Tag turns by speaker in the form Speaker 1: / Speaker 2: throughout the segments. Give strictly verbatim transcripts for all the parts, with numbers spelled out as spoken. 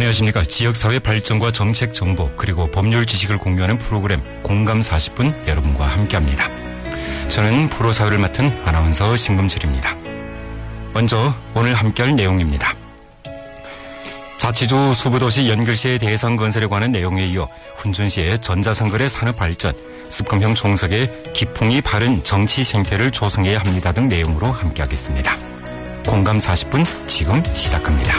Speaker 1: 안녕하십니까. 지역사회 발전과 정책 정보 그리고 법률 지식을 공유하는 프로그램 공감 사십 분 여러분과 함께합니다. 저는 프로사회를 맡은 아나운서 신금철입니다. 먼저 오늘 함께할 내용입니다. 자치주 수부도시 연결시의 대상 건설에 관한 내용에 이어 훈준시의 전자선거의 산업발전, 습검형 총석의 기풍이 바른 정치 생태를 조성해야 합니다 등 내용으로 함께하겠습니다. 공감 사십 분 지금 시작합니다.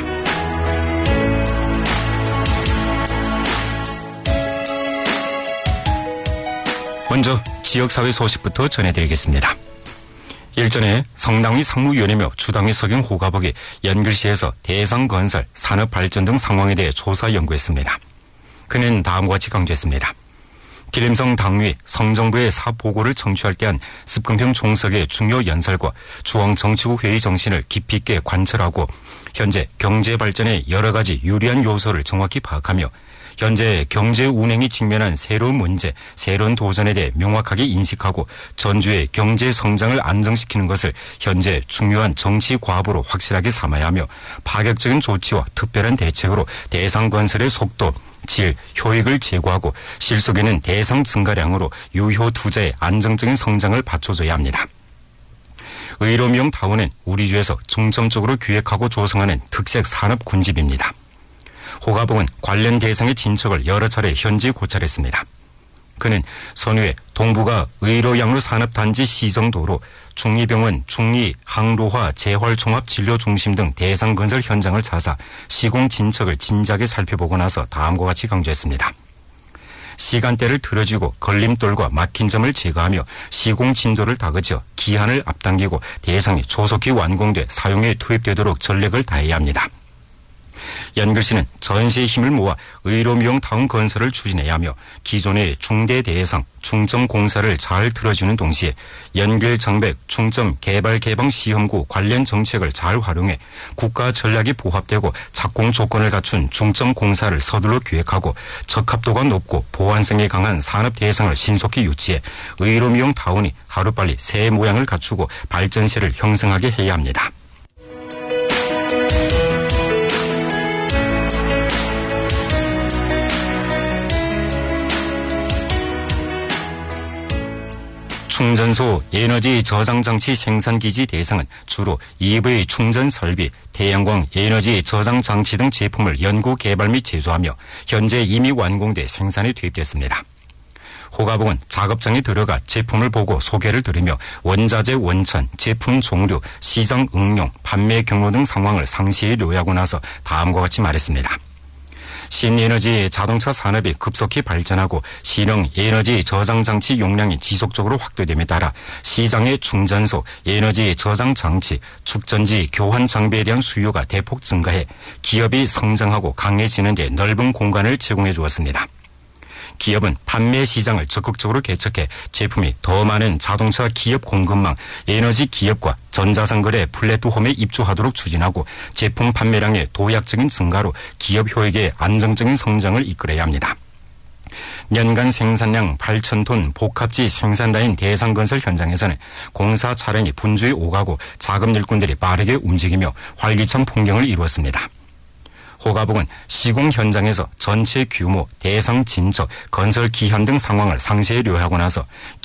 Speaker 1: 먼저 지역사회 소식부터 전해드리겠습니다. 일전에 성당위 상무위원이며 주당위 석영 호가복이 연결시에서 대상건설, 산업발전 등 상황에 대해 조사 연구했습니다. 그는 다음과 같이 강조했습니다. 기림성 당위 성정부의 사보고를 청취할 때한 습금형 총석의 중요 연설과 중앙정치국 회의 정신을 깊이 있게 관철하고 현재 경제발전의 여러 가지 유리한 요소를 정확히 파악하며 현재 경제 운행이 직면한 새로운 문제, 새로운 도전에 대해 명확하게 인식하고 전주의 경제 성장을 안정시키는 것을 현재 중요한 정치 과업으로 확실하게 삼아야 하며 파격적인 조치와 특별한 대책으로 대상 건설의 속도, 질, 효익을 제고하고 실속에는 대상 증가량으로 유효 투자의 안정적인 성장을 받쳐줘야 합니다. 의료미용 타운은 우리 주에서 중점적으로 기획하고 조성하는 특색 산업 군집입니다. 호가복은 관련 대상의 진척을 여러 차례 현지 고찰했습니다. 그는 선후에 동부가 의료양로 산업단지 시정도로 중리병원, 중리, 항로화, 재활종합진료중심 등 대상건설 현장을 찾아 시공 진척을 진작에 살펴보고 나서 다음과 같이 강조했습니다. 시간대를 틀어주고 걸림돌과 막힌 점을 제거하며 시공 진도를 다그쳐 기한을 앞당기고 대상이 조속히 완공돼 사용에 투입되도록 전력을 다해야 합니다. 연결시는 전시의 힘을 모아 의료미용 타운 건설을 추진해야 하며 기존의 중대 대상, 중점 공사를 잘 틀어주는 동시에 연결 정백, 중점 개발 개방 시험구 관련 정책을 잘 활용해 국가 전략이 부합되고 착공 조건을 갖춘 중점 공사를 서둘러 기획하고 적합도가 높고 보완성이 강한 산업 대상을 신속히 유치해 의료미용 타운이 하루빨리 새 모양을 갖추고 발전세를 형성하게 해야 합니다. 충전소 에너지 저장장치 생산기지 대상은 주로 이브이 충전 설비, 태양광 에너지 저장장치 등 제품을 연구 개발 및 제조하며 현재 이미 완공돼 생산에 투입됐습니다. 호가복은 작업장에 들어가 제품을 보고 소개를 들으며 원자재 원천, 제품 종류, 시장 응용, 판매 경로 등 상황을 상세히 요약하고 나서 다음과 같이 말했습니다. 신에너지 자동차 산업이 급속히 발전하고 신형 에너지 저장장치 용량이 지속적으로 확대됨에 따라 시장의 충전소, 에너지 저장장치, 축전지, 교환 장비에 대한 수요가 대폭 증가해 기업이 성장하고 강해지는 데 넓은 공간을 제공해 주었습니다. 기업은 판매 시장을 적극적으로 개척해 제품이 더 많은 자동차 기업 공급망, 에너지 기업과 전자상거래 플랫폼에 입주하도록 추진하고 제품 판매량의 도약적인 증가로 기업 효익의 안정적인 성장을 이끌어야 합니다. 연간 생산량 팔천 톤 복합지 생산라인 대상건설 현장에서는 공사 차량이 분주히 오가고 작업 일꾼들이 빠르게 움직이며 활기찬 풍경을 이루었습니다. 호가복은 시공 현장에서 전체 규모, 대상 진척, 건설 기한 등 상황을 상세히 요약하고 나서